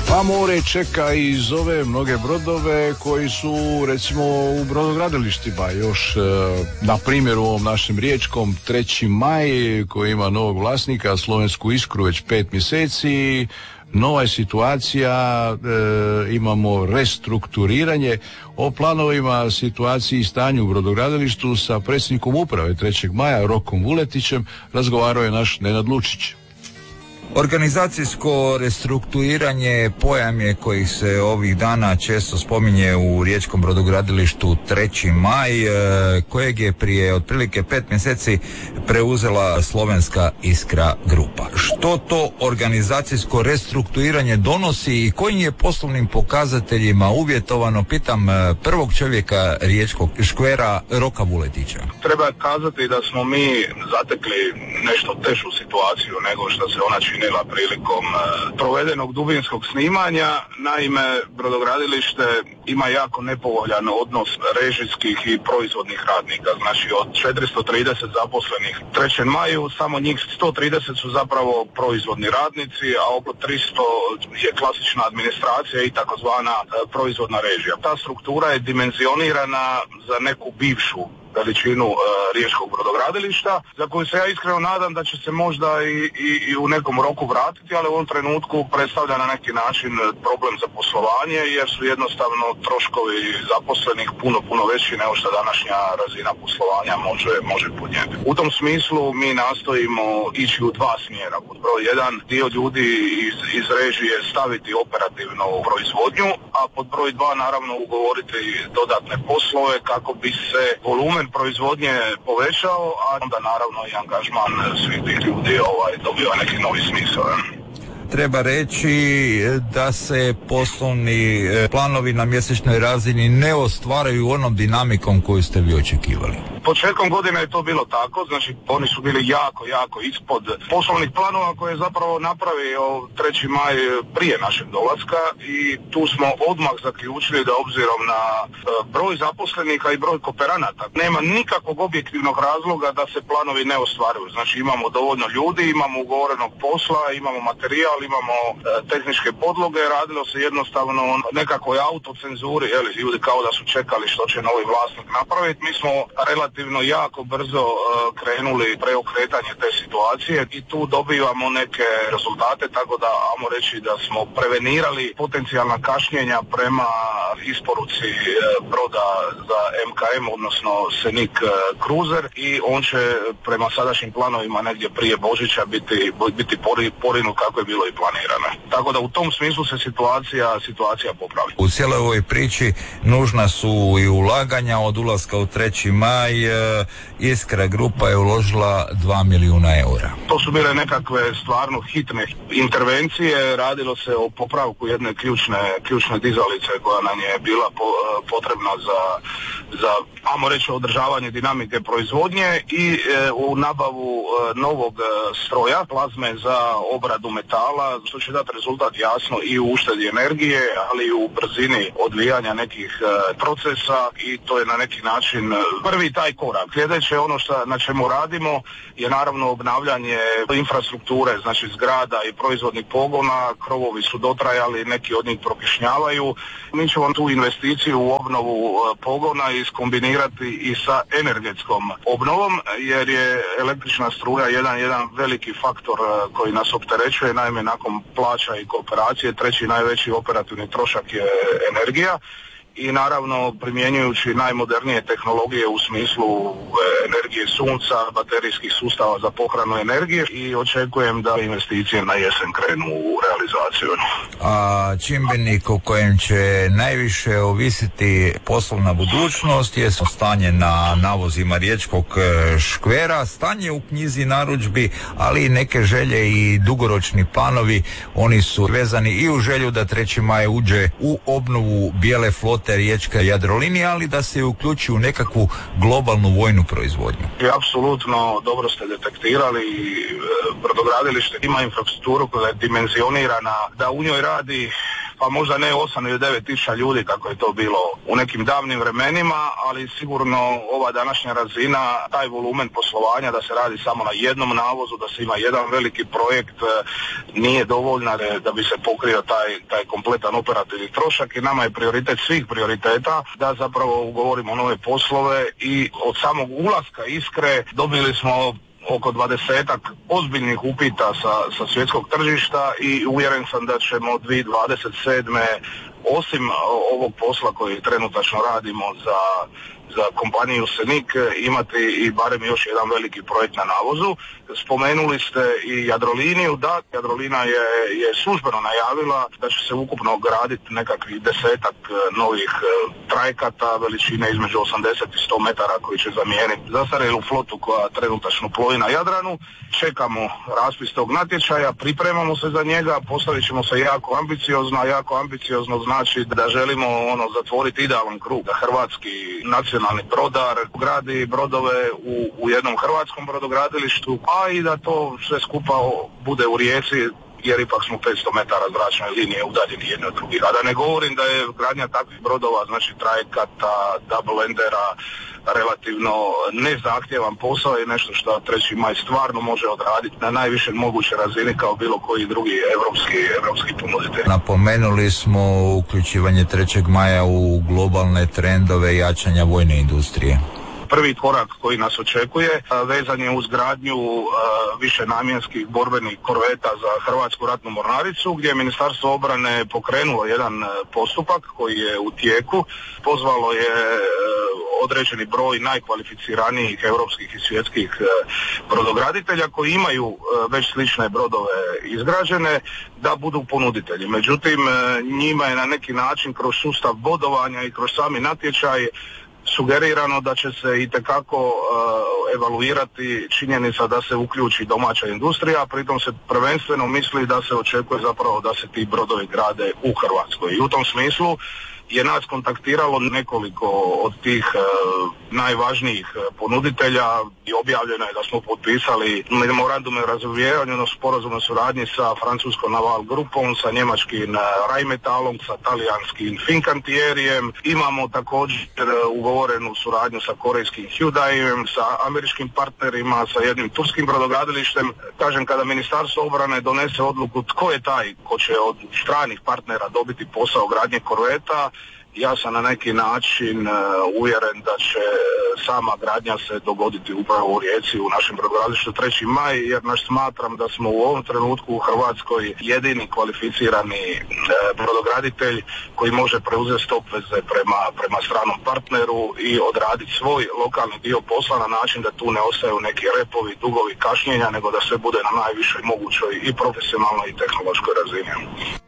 Pa more čeka i zove mnoge brodove koji su recimo u brodogradilištima još na primjer u ovom našem riječkom 3. maj koji ima novog vlasnika, Slovensku Iskru već 5 mjeseci. Nova je situacija, imamo restrukturiranje. O planovima, situaciji i stanju u brodogradilištu sa predsjednikom uprave 3. maja Rokom Vuletićem razgovarao je naš Nenad Lučić. Organizacijsko restrukturiranje pojam je koji se ovih dana često spominje u riječkom brodogradilištu 3. maj, kojeg je prije otprilike 5 mjeseci preuzela Slovenska Iskra grupa. Što to organizacijsko restrukturiranje donosi i kojim je poslovnim pokazateljima uvjetovano, pitam prvog čovjeka riječkog škvera Roka Vuletića. Treba kazati da smo mi zatekli nešto težu situaciju nego što se ona činila prilikom provedenog dubinskog snimanja. Naime, brodogradilište ima jako nepovoljan odnos režijskih i proizvodnih radnika. Znači od 430 zaposlenih 3. maju, samo njih 130 su zapravo proizvodni radnici, a oko 300 je klasična administracija i takozvana proizvodna režija. Ta struktura je dimenzionirana za neku bivšu veličinu riječkog brodogradilišta, za koju se ja iskreno nadam da će se možda i u nekom roku vratiti, ali u ovom trenutku predstavlja na neki način problem za poslovanje, jer su jednostavno troškovi zaposlenih puno veći nego što današnja razina poslovanja može podnijeti. U tom smislu mi nastojimo ići u dva smjera. Pod broj 1, dio ljudi iz režije staviti operativno u proizvodnju, a pod broj 2 naravno ugovoriti dodatne poslove kako bi se volumen proizvodnje povećao, a onda naravno i angažman svih tih ljudi dobiva neki novi smisao. Treba reći da se poslovni planovi na mjesečnoj razini ne ostvaraju onom dinamikom koju ste vi očekivali. Početkom godine je to bilo tako, znači oni su bili jako ispod poslovnih planova koje je zapravo napravio 3. maj prije našeg dolaska i tu smo odmah zaključili da obzirom na broj zaposlenika i broj kooperanata nema nikakvog objektivnog razloga da se planovi ne ostvaruju. Znači imamo dovoljno ljudi, imamo ugovorenog posla, imamo materijal, imamo tehničke podloge, radilo se jednostavno o nekakvoj autocenzuri, ljudi kao da su čekali što će novi vlasnik napraviti. Mi smo relativno jako brzo krenuli preokretanje te situacije i tu dobivamo neke rezultate, tako da ajmo reći da smo prevenirali potencijalna kašnjenja prema isporuci broda za MKM, odnosno Senik Cruiser, i on će prema sadašnjim planovima negdje prije Božića biti porinut kako je bilo i planirano. Tako da u tom smislu se situacija popravi. U cijeloj ovoj priči nužna su i ulaganja. Od ulaska u 3. maj Iskra grupa je uložila 2 milijuna eura. To su bile nekakve stvarno hitne intervencije. Radilo se o popravku jedne ključne dizalice koja nam je bila potrebna za ajmo reći održavanje dinamike proizvodnje i u nabavu novog stroja plazme za obradu metala, što će dati rezultat jasno i u uštedi energije, ali i u brzini odvijanja nekih procesa, i to je na neki način prvi taj korak. Sljedeće ono na čemu radimo je naravno obnavljanje infrastrukture, znači zgrada i proizvodnih pogona. Krovovi su dotrajali, neki od njih prokišnjavaju. Mi ćemo tu investiciju u obnovu pogona iskombinirati i sa energetskom obnovom, jer je električna struja jedan veliki faktor koji nas opterećuje. Naime, nakon plaća i kooperacije 3. najveći operativni trošak je energija. I naravno primjenjujući najmodernije tehnologije u smislu energije sunca, baterijskih sustava za pohranu energije, i očekujem da investicije na jesen krenu u realizaciju. A čimbenik o kojem će najviše ovisiti poslovna budućnost je stanje na navozima riječkog škvera, stanje u knjizi narudžbi, ali i neke želje i dugoročni planovi. Oni su vezani i u želju da 3. maj uđe u obnovu bijele flote riječka Jadrolinije, ali da se uključi u nekakvu globalnu vojnu proizvodnju. Apsolutno dobro ste detektirali. Brodogradilište ima infrastrukturu koja je dimenzionirana da u njoj radi pa možda ne 8 ili 9 tisuća ljudi kako je to bilo u nekim davnim vremenima, ali sigurno ova današnja razina, taj volumen poslovanja da se radi samo na jednom navozu, da se ima jedan veliki projekt, nije dovoljna da bi se pokrio taj kompletan operativni trošak i nama je prioritet svih prioriteta da zapravo ugovorimo nove poslove i od samog ulaska Iskre dobili smo oko 20-ak ozbiljnih upita sa svjetskog tržišta i uvjeren sam da ćemo 2027. osim ovog posla koji trenutačno radimo za kompaniju Senik imati i barem još jedan veliki projekt na navozu. Spomenuli ste i Jadroliniju, da, Jadrolina je službeno najavila da će se ukupno graditi nekakvih 10-ak novih trajekata veličine između 80 i 100 metara koji će zamijeniti zastarjelu flotu koja trenutačno plovi na Jadranu. Čekamo raspis tog natječaja, pripremamo se za njega, postavit ćemo se jako ambiciozno, a jako ambiciozno znači da želimo zatvoriti idealan krug, da hrvatski nacionalni brodar gradi brodove u jednom hrvatskom brodogradilištu, a i da to sve skupa bude u Rijeci, jer ipak smo 500 metara zračne linije udaljeni jedni od drugih. A da ne govorim da je gradnja takvih brodova, znači trajekata, double endera, relativno nezahtjevan posao i nešto što 3. maj stvarno može odraditi na najviše moguće razini kao bilo koji drugi evropski ponuditelj. Napomenuli smo uključivanje 3. maja u globalne trendove jačanja vojne industrije. Prvi korak koji nas očekuje vezan je uz gradnju višenamjenskih borbenih korveta za Hrvatsku ratnu mornaricu, gdje je Ministarstvo obrane pokrenulo jedan postupak koji je u tijeku. Pozvalo je određeni broj najkvalificiranijih europskih i svjetskih brodograditelja koji imaju već slične brodove izgrađene da budu ponuditelji. Međutim, njima je na neki način kroz sustav bodovanja i kroz sami natječaj sugerirano da će se itekako evaluirati činjenica da se uključi domaća industrija, pritom se prvenstveno misli da se očekuje zapravo da se ti brodovi grade u Hrvatskoj. I u tom smislu je nas kontaktiralo nekoliko od tih najvažnijih ponuditelja i objavljeno je da smo potpisali memorandume o razumijevanju, sporazum o suradnji sa francuskom Naval grupom, sa njemačkim Rheinmetallom, sa talijanskim Fincantierijem. Imamo također ugovorenu suradnju sa korejskim Hyundaiem, sa američkim partnerima, sa jednim turskim brodogradilištem. Kažem, kada Ministarstvo obrane donese odluku tko je taj ko će od stranih partnera dobiti posao gradnje korveta, ja sam na neki način uvjeren da će sama gradnja se dogoditi upravo u Rijeci, u našem brodogradilištu 3. maj, jer naš smatram da smo u ovom trenutku u Hrvatskoj jedini kvalificirani brodograditelj koji može preuzeti obveze prema stranom partneru i odraditi svoj lokalni dio posla na način da tu ne ostaju neki repovi, dugovi, kašnjenja, nego da sve bude na najvišoj mogućoj i profesionalnoj i tehnološkoj razini.